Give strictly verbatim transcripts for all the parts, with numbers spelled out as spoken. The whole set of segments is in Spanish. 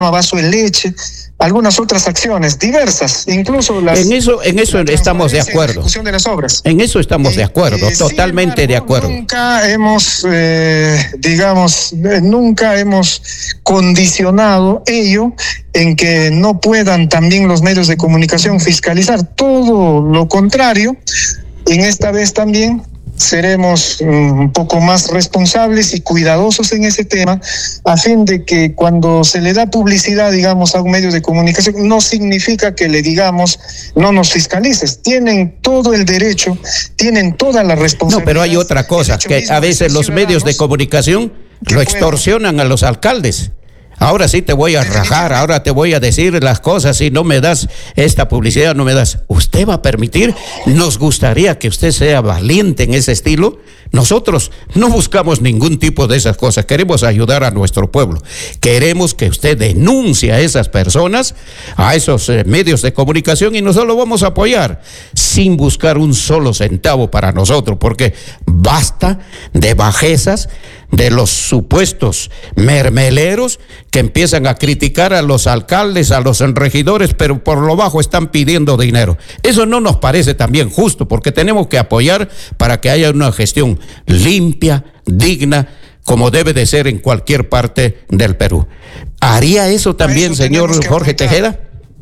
vaso de leche, algunas otras acciones diversas, incluso las... En eso, en eso estamos de acuerdo. En de las obras. En eso estamos de acuerdo, eh, totalmente embargo, de acuerdo. Nunca hemos, eh, digamos, nunca hemos condicionado ello en que no puedan también los medios de comunicación fiscalizar. Todo lo contrario, en esta vez también seremos un poco más responsables y cuidadosos en ese tema, a fin de que cuando se le da publicidad, digamos, a un medio de comunicación, no significa que le digamos, no nos fiscalices. Tienen todo el derecho, tienen toda la responsabilidad. No, pero hay otra cosa, que a veces los medios de comunicación lo extorsionan a los alcaldes. Ahora sí te voy a rajar, ahora te voy a decir las cosas, si no me das esta publicidad, no me das. ¿Usted va a permitir? Nos gustaría que usted sea valiente en ese estilo. Nosotros no buscamos ningún tipo de esas cosas, queremos ayudar a nuestro pueblo. Queremos que usted denuncie a esas personas, a esos eh, medios de comunicación, y nosotros lo vamos a apoyar sin buscar un solo centavo para nosotros, porque basta de bajezas de los supuestos mermeleros que empiezan a criticar a los alcaldes, a los regidores, pero por lo bajo están pidiendo dinero. Eso no nos parece también justo, porque tenemos que apoyar para que haya una gestión limpia, digna, como debe de ser en cualquier parte del Perú. ¿Haría eso también, señor Jorge Tejeda?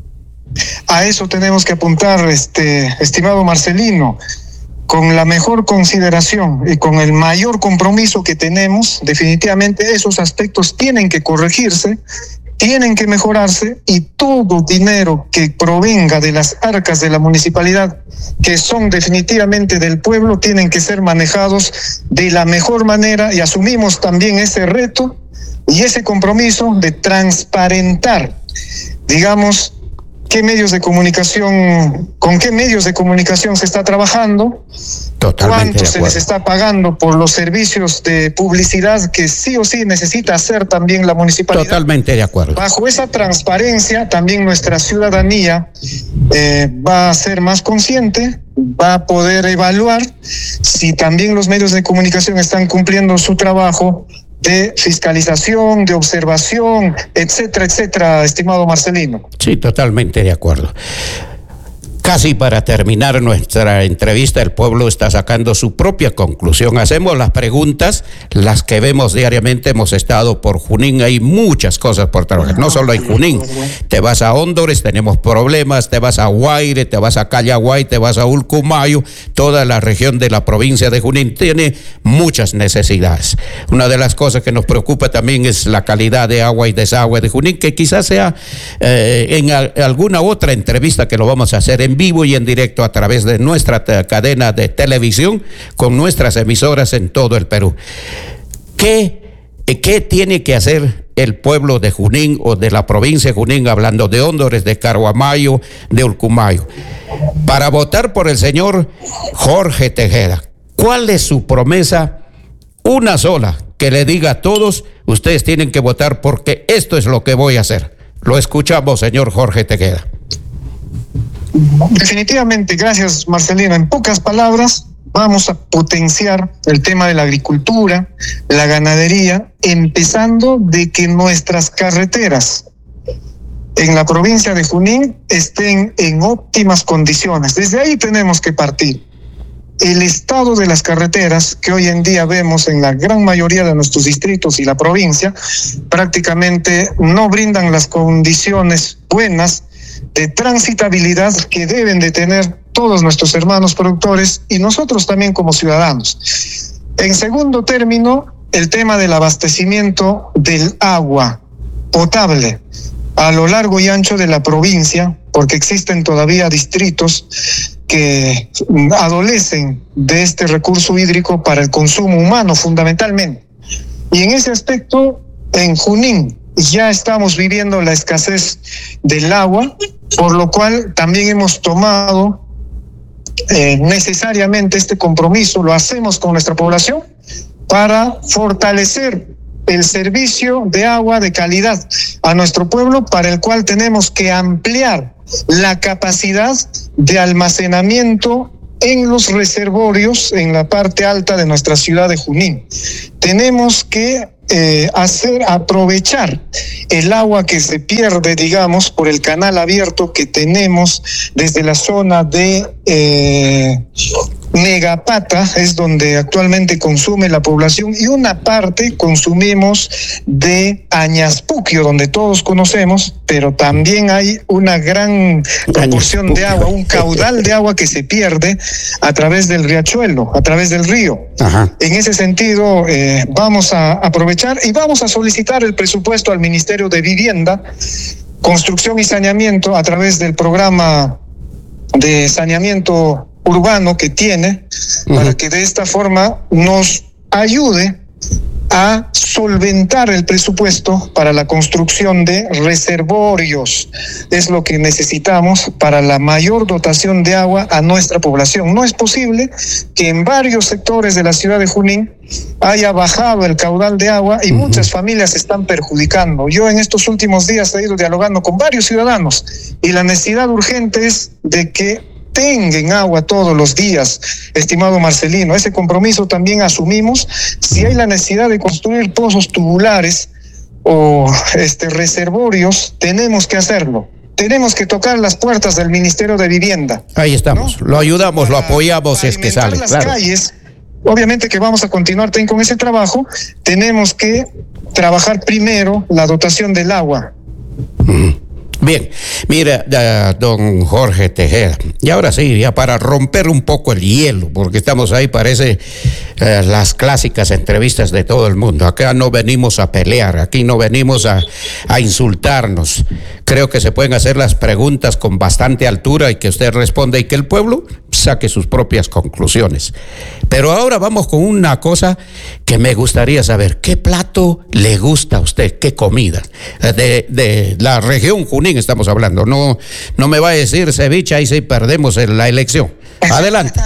A eso tenemos que apuntar, este, estimado Marcelino. Con la mejor consideración y con el mayor compromiso que tenemos, definitivamente esos aspectos tienen que corregirse, tienen que mejorarse, y todo dinero que provenga de las arcas de la municipalidad, que son definitivamente del pueblo, tienen que ser manejados de la mejor manera, y asumimos también ese reto y ese compromiso de transparentar, digamos, qué medios de comunicación, con qué medios de comunicación se está trabajando, Totalmente cuánto se les está pagando por los servicios de publicidad que sí o sí necesita hacer también la municipalidad. Totalmente de acuerdo. Bajo esa transparencia, también nuestra ciudadanía eh, va a ser más consciente, va a poder evaluar si también los medios de comunicación están cumpliendo su trabajo de fiscalización, de observación, etcétera, etcétera, estimado Marcelino. Sí, totalmente de acuerdo. Casi para terminar nuestra entrevista, el pueblo está sacando su propia conclusión. Hacemos las preguntas, las que vemos diariamente. Hemos estado por Junín, hay muchas cosas por trabajar, no solo en Junín. Te vas a Hondores, tenemos problemas, te vas a Guaire, te vas a Callaguay, te vas a Ulcumayo, toda la región de la provincia de Junín tiene muchas necesidades. Una de las cosas que nos preocupa también es la calidad de agua y desagüe de Junín, que quizás sea eh, en a, alguna otra entrevista que lo vamos a hacer en vivo y en directo a través de nuestra te- cadena de televisión con nuestras emisoras en todo el Perú. ¿Qué, qué tiene que hacer el pueblo de Junín o de la provincia de Junín, hablando de Hondores, de Caruamayo, de Ulcumayo, para votar por el señor Jorge Tejeda? ¿Cuál es su promesa? Una sola, que le diga a todos, ustedes tienen que votar porque esto es lo que voy a hacer. Lo escuchamos, señor Jorge Tejeda. Definitivamente, gracias Marcelino. En pocas palabras, vamos a potenciar el tema de la agricultura, la ganadería, empezando de que nuestras carreteras en la provincia de Junín estén en óptimas condiciones. Desde ahí tenemos que partir. El estado de las carreteras que hoy en día vemos en la gran mayoría de nuestros distritos y la provincia prácticamente no brindan las condiciones buenas de transitabilidad que deben de tener todos nuestros hermanos productores y nosotros también como ciudadanos. En segundo término, el tema del abastecimiento del agua potable a lo largo y ancho de la provincia, porque existen todavía distritos que adolecen de este recurso hídrico para el consumo humano fundamentalmente. Y en ese aspecto, en Junín ya estamos viviendo la escasez del agua, por lo cual también hemos tomado eh, necesariamente este compromiso, lo hacemos con nuestra población para fortalecer el servicio de agua de calidad a nuestro pueblo, para el cual tenemos que ampliar la capacidad de almacenamiento en los reservorios en la parte alta de nuestra ciudad de Junín. Tenemos que eh, hacer aprovechar el agua que se pierde, digamos, por el canal abierto que tenemos desde la zona de eh, Negapata, es donde actualmente consume la población, y una parte consumimos de Añaspuquio, donde todos conocemos, pero también hay una gran proporción de agua, un caudal de agua que se pierde a través del riachuelo, a través del río. Ajá. En ese sentido, eh, vamos a aprovechar y vamos a solicitar el presupuesto al Ministerio de Vivienda, Construcción y Saneamiento a través del programa de saneamiento urbano que tiene, uh-huh, para que de esta forma nos ayude a solventar el presupuesto para la construcción de reservorios. Es lo que necesitamos para la mayor dotación de agua a nuestra población. No es posible que en varios sectores de la ciudad de Junín haya bajado el caudal de agua y uh-huh, muchas familias se están perjudicando. Yo en estos últimos días he ido dialogando con varios ciudadanos y la necesidad urgente es de que tengan agua todos los días, estimado Marcelino. Ese compromiso también asumimos. Si hay la necesidad de construir pozos tubulares o este reservorios, tenemos que hacerlo. Tenemos que tocar las puertas del Ministerio de Vivienda. Ahí estamos, ¿no? Lo ayudamos, para, lo apoyamos si es que sale. Las claro. calles, obviamente que vamos a continuar también con ese trabajo. Tenemos que trabajar primero la dotación del agua. Uh-huh. Bien, mira, uh, don Jorge Tejeda, y ahora sí, ya para romper un poco el hielo, porque estamos ahí, parece uh, las clásicas entrevistas de todo el mundo. Acá no venimos a pelear, aquí no venimos a, a insultarnos. Creo que se pueden hacer las preguntas con bastante altura y que usted responda y que el pueblo saque sus propias conclusiones. Pero ahora vamos con una cosa que me gustaría saber. ¿Qué plato le gusta a usted? ¿Qué comida? De, de la región Junín estamos hablando. No, no me va a decir ceviche, ahí sí perdemos en la elección. Adelante.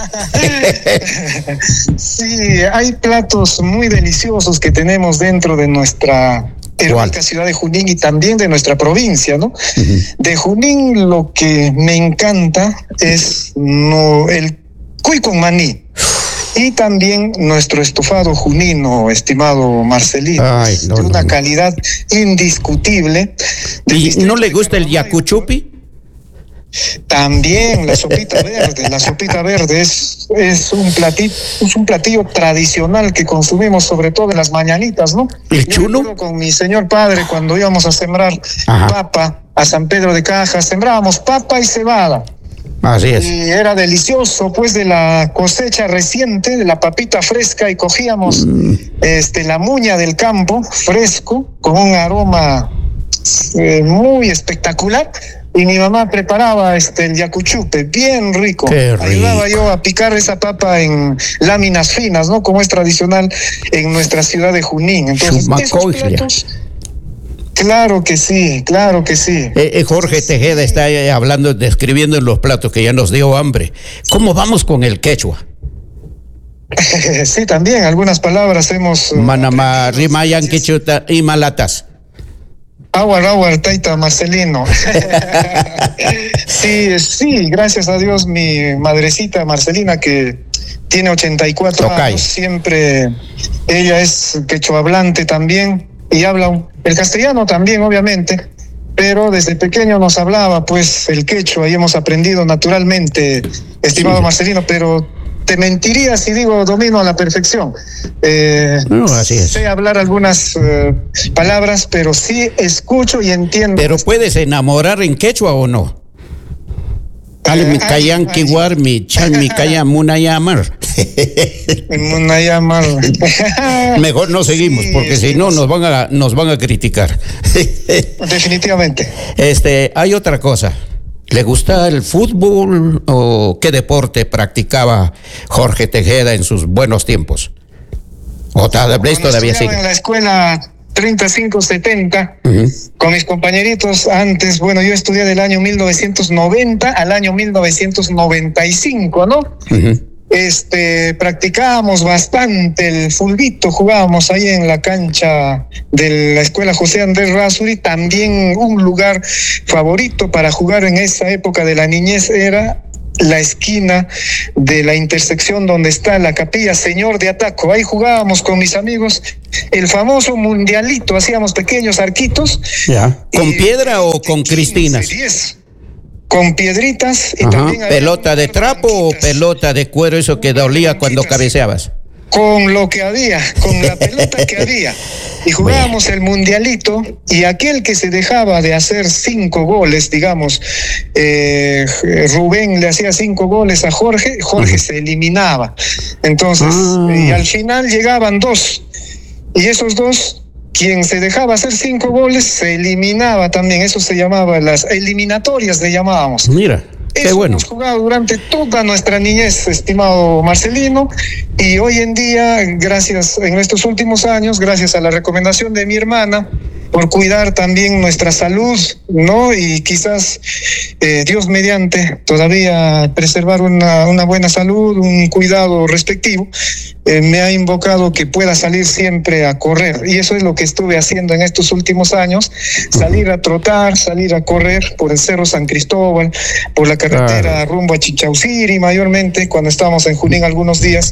Sí, hay platos muy deliciosos que tenemos dentro de nuestra heroica ciudad de Junín y también de nuestra provincia, ¿no? Uh-huh. De Junín lo que me encanta es no, el cuy con maní y también nuestro estofado junino, estimado Marcelino. Ay, no, de una no, calidad no. indiscutible. ¿Y no le gusta el yacuchupi? También la sopita verde, la sopita verde es, es un platillo, es un platillo tradicional que consumimos sobre todo en las mañanitas, ¿no? ¿El chuno? Yo con mi señor padre cuando íbamos a sembrar Ajá. papa a San Pedro de Caja, sembrábamos papa y cebada. Así es. Y era delicioso, pues, de la cosecha reciente, de la papita fresca, y cogíamos mm. este la muña del campo, fresco, con un aroma eh, muy espectacular. Y mi mamá preparaba este el yacuchupe, bien rico. Qué rico. Ayudaba yo a picar esa papa en láminas finas, ¿no? Como es tradicional en nuestra ciudad de Junín. Entonces, esos platos, claro que sí, claro que sí. Eh, eh, Jorge Tejeda está eh, hablando, describiendo los platos que ya nos dio hambre. ¿Cómo vamos con el quechua? Sí, también algunas palabras hemos... Manama, rimayan, quechuta y malatas. Aguar, aguar, taita, Marcelino. Sí, sí, gracias a Dios, mi madrecita Marcelina, que tiene ochenta y cuatro Tocay. años, siempre, ella es quechohablante también, y habla el castellano también, obviamente, pero desde pequeño nos hablaba, pues, el quechua, y hemos aprendido naturalmente, estimado sí. Marcelino, pero te mentiría si digo domino a la perfección. Eh, no, así es. Sé hablar algunas uh, palabras, pero sí escucho y entiendo. ¿Pero puedes enamorar en quechua o no? Mi kayan kiwar mi chan mi kaya munayamar. Munayamar. Mejor no seguimos, sí, porque sí, si no nos van a nos van a criticar. Definitivamente. Este, hay otra cosa. ¿Le gusta el fútbol o qué deporte practicaba Jorge Tejeda en sus buenos tiempos? ¿O tal vez todavía sigue? En la escuela treinta y cinco setenta, uh-huh. con mis compañeritos antes, bueno, yo estudié del año mil novecientos noventa al año mil novecientos noventa y cinco, ¿no? Uh-huh. Este, practicábamos bastante el fulbito, jugábamos ahí en la cancha de la escuela José Andrés Rasuri. También un lugar favorito para jugar en esa época de la niñez era la esquina de la intersección donde está la capilla Señor de Ataco. Ahí jugábamos con mis amigos el famoso mundialito, hacíamos pequeños arquitos. Ya. ¿Con eh, piedra o con quince, cristinas? diez, con piedritas. Y Ajá. también ¿Pelota de trapo o pelota de cuero, eso que dolía cuando cabeceabas? Con lo que había, con la pelota que había. Y jugábamos el mundialito, y aquel que se dejaba de hacer cinco goles, digamos, eh, Rubén le hacía cinco goles a Jorge, Jorge uh-huh. se eliminaba. Entonces, uh-huh. y al final llegaban dos, y esos dos, quien se dejaba hacer cinco goles, se eliminaba también. Eso se llamaba, las eliminatorias le llamábamos. Mira. Qué Eso bueno. hemos jugado durante toda nuestra niñez, estimado Marcelino, y hoy en día, gracias, en estos últimos años, gracias a la recomendación de mi hermana, por cuidar también nuestra salud, ¿no? Y quizás, eh, Dios mediante, todavía preservar una, una buena salud, un cuidado respectivo, eh, me ha invocado que pueda salir siempre a correr. Y eso es lo que estuve haciendo en estos últimos años, salir a trotar, salir a correr por el Cerro San Cristóbal, por la carretera ah. rumbo a Chichauciri, mayormente, cuando estábamos en Junín algunos días,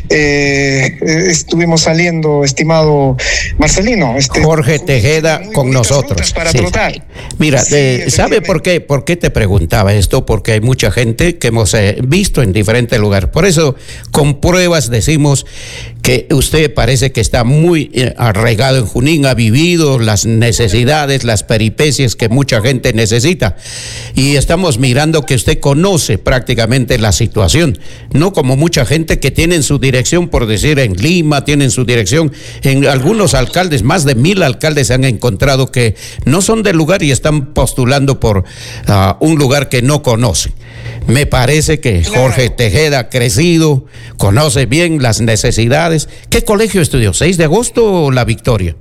eh, estuvimos saliendo, estimado Marcelino. Este, Jorge Tejeda con nosotros. Para sí. trotar. Mira, sí, eh, ¿sabe por qué? ¿Por qué te preguntaba esto? Porque hay mucha gente que hemos eh, visto en diferentes lugares. Por eso, con pruebas decimos que usted parece que está muy eh, arraigado en Junín, ha vivido las necesidades, las peripecias que mucha gente necesita. Y estamos mirando que usted conoce prácticamente la situación, no como mucha gente que tienen su dirección, por decir, en Lima, tienen su dirección, en algunos alcaldes, más de mil alcaldes se han encontrado que no son del lugar y están postulando por uh, un lugar que no conocen. Me parece que Jorge Tejeda ha crecido, conoce bien las necesidades. ¿Qué colegio estudió? ¿seis de agosto o La Victoria?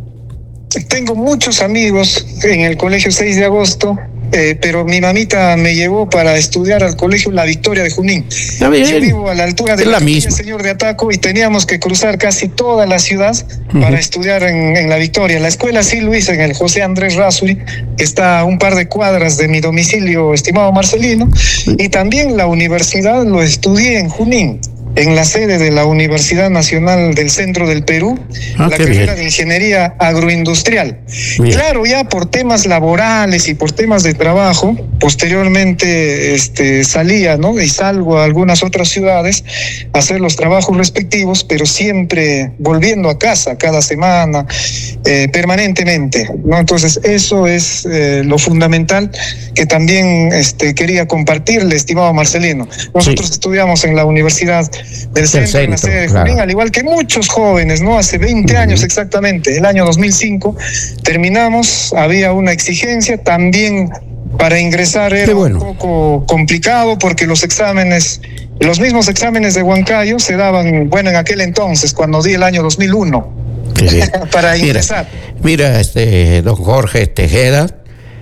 Tengo muchos amigos en el colegio seis de agosto, eh, pero mi mamita me llevó para estudiar al colegio La Victoria de Junín. Yo vivo a la altura de la, la misma Señor de Ataco y teníamos que cruzar casi toda la ciudad uh-huh. para estudiar en, en La Victoria. La escuela sí lo hice en el José Andrés Razuri, que está a un par de cuadras de mi domicilio, estimado Marcelino, y también la universidad lo estudié en Junín, en la sede de la Universidad Nacional del Centro del Perú, ah, la carrera bien. de Ingeniería Agroindustrial. Bien. Claro, ya por temas laborales y por temas de trabajo, posteriormente este, salía, ¿no? Y salgo a algunas otras ciudades a hacer los trabajos respectivos, pero siempre volviendo a casa cada semana, eh, permanentemente, ¿no? Entonces, eso es eh, lo fundamental que también este, quería compartirle, estimado Marcelino. Nosotros sí. estudiamos en la Universidad del centro, centro, en la sede de Junín, claro. al igual que muchos jóvenes, ¿no? Hace veinte uh-huh. años exactamente, el año dos mil cinco, terminamos, había una exigencia, también para ingresar era bueno. un poco complicado porque los exámenes, los mismos exámenes de Huancayo se daban, bueno, en aquel entonces, cuando di el año dos mil uno, para ingresar. Mira, mira, este, don Jorge Tejeda,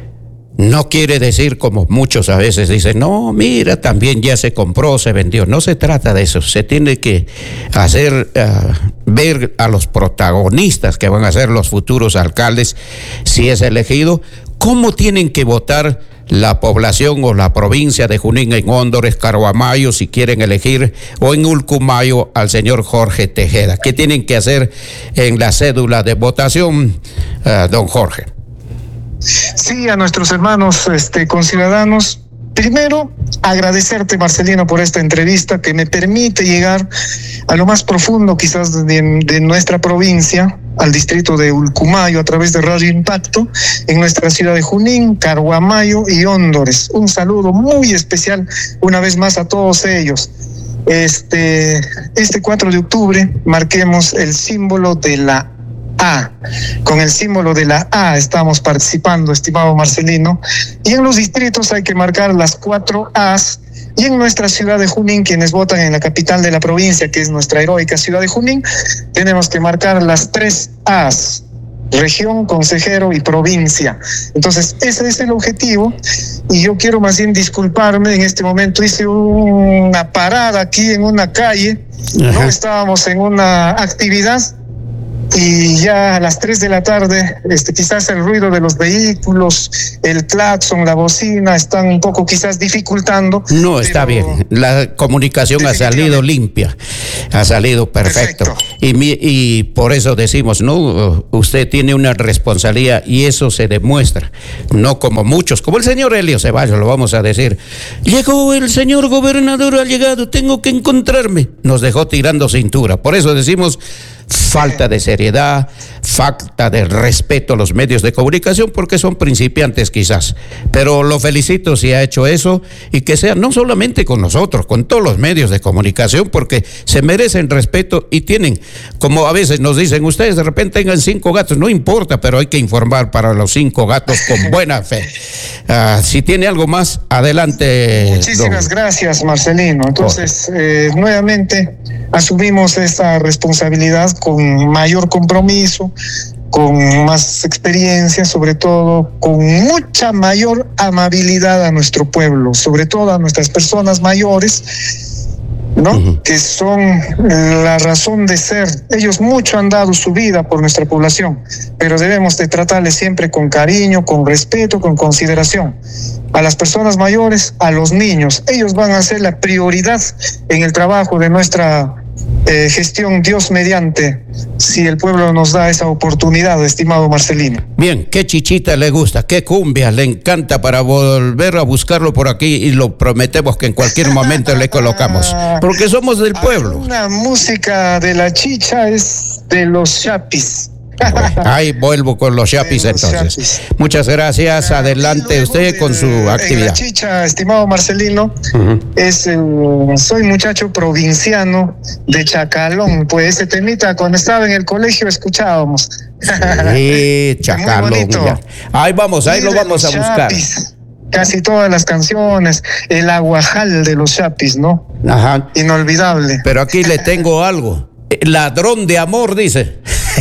no quiere decir, como muchos a veces dicen, no, mira, también ya se compró, se vendió. No se trata de eso. Se tiene que hacer, uh, ver a los protagonistas que van a ser los futuros alcaldes, si es elegido, cómo tienen que votar la población o la provincia de Junín, en Hóndores, Caruamayo, si quieren elegir, o en Ulcumayo al señor Jorge Tejeda. ¿Qué tienen que hacer en la cédula de votación, uh, don Jorge? Sí, a nuestros hermanos este, conciudadanos, primero agradecerte, Marcelino, por esta entrevista que me permite llegar a lo más profundo quizás de, de nuestra provincia, al distrito de Ulcumayo, a través de Radio Impacto, en nuestra ciudad de Junín, Caruamayo y Hóndores. Un saludo muy especial una vez más a todos ellos. Este, este cuatro de octubre marquemos el símbolo de la A. Con el símbolo de la A estamos participando, estimado Marcelino, y en los distritos hay que marcar las cuatro A's, y en nuestra ciudad de Junín, quienes votan en la capital de la provincia, que es nuestra heroica ciudad de Junín, tenemos que marcar las tres A's: región, consejero y provincia. Entonces, ese es el objetivo, y yo quiero más bien disculparme. En este momento hice una parada aquí en una calle, Ajá. no estábamos en una actividad, y ya a las tres de la tarde, este, quizás el ruido de los vehículos, el claxon, la bocina, están un poco quizás dificultando. No, está bien. La comunicación ha salido limpia, ha salido perfecto. perfecto. Y, mi, y por eso decimos, no, usted tiene una responsabilidad y eso se demuestra. No como muchos, como el señor Helio Ceballos, lo vamos a decir. Llegó el señor gobernador, ha llegado, tengo que encontrarme. Nos dejó tirando cintura. Por eso decimos falta de seriedad, falta de respeto a los medios de comunicación, porque son principiantes quizás. Pero lo felicito si ha hecho eso, y que sea no solamente con nosotros, con todos los medios de comunicación, porque se merecen respeto y tienen, como a veces nos dicen, ustedes de repente tengan cinco gatos, no importa, pero hay que informar para los cinco gatos con buena fe. Uh, si tiene algo más, adelante. Muchísimas don... gracias, Marcelino. Entonces, eh, nuevamente asumimos esta responsabilidad con mayor compromiso, con más experiencia, sobre todo con mucha mayor amabilidad a nuestro pueblo, sobre todo a nuestras personas mayores, ¿no? Uh-huh. Que son la razón de ser. Ellos mucho han dado su vida por nuestra población, pero debemos de tratarles siempre con cariño, con respeto, con consideración. A las personas mayores, a los niños, ellos van a ser la prioridad en el trabajo de nuestra Eh, gestión, Dios mediante, si el pueblo nos da esa oportunidad, estimado Marcelino. Bien, qué chichita le gusta, qué cumbia le encanta, para volver a buscarlo por aquí, y lo prometemos que en cualquier momento le colocamos, porque somos del pueblo. Una música de la chicha es de los chapis. Ahí vuelvo con los chapis entonces. Chapis. Muchas gracias. Adelante usted con su actividad. En la chicha, estimado Marcelino, uh-huh. es el, soy muchacho provinciano de Chacalón. Pues ese temita cuando estaba en el colegio escuchábamos. Sí, Chacalón. Ahí vamos, ahí lo vamos a buscar. Chapis. Casi todas las canciones, el aguajal de los chapis, ¿no? Ajá. Inolvidable. Pero aquí le tengo algo. Ladrón de amor, dice.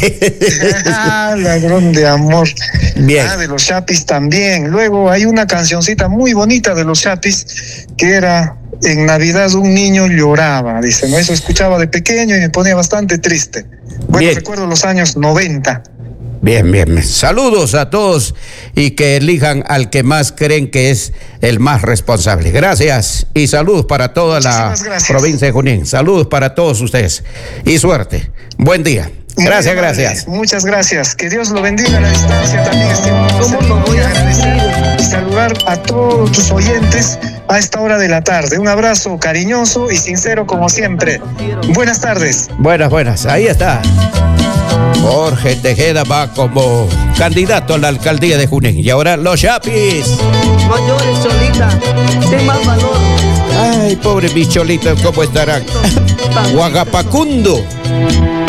Ah, ladrón de amor. Bien. Ah, de los chapis también. Luego hay una cancioncita muy bonita de los chapis que era en Navidad un niño lloraba, dice, ¿no? Eso escuchaba de pequeño y me ponía bastante triste. Bueno, bien. Recuerdo los años noventa. Bien, bien. Saludos a todos y que elijan al que más creen que es el más responsable. Gracias y saludos para toda Muchísimas la gracias. Provincia de Junín. Saludos para todos ustedes y suerte. Buen día. Gracias, gracias. Muchas gracias. Que Dios lo bendiga a la distancia también, estimado. ¿Cómo lo voy a agradecer y saludar a todos tus oyentes a esta hora de la tarde? Un abrazo cariñoso y sincero como siempre. Buenas tardes. Buenas, buenas. Ahí está. Jorge Tejeda va como candidato a la alcaldía de Junín. Y ahora los chapis. Mayores, Cholita, ten más valor. Ay, pobre bicholito, ¿cómo estarán? Huagapacundo.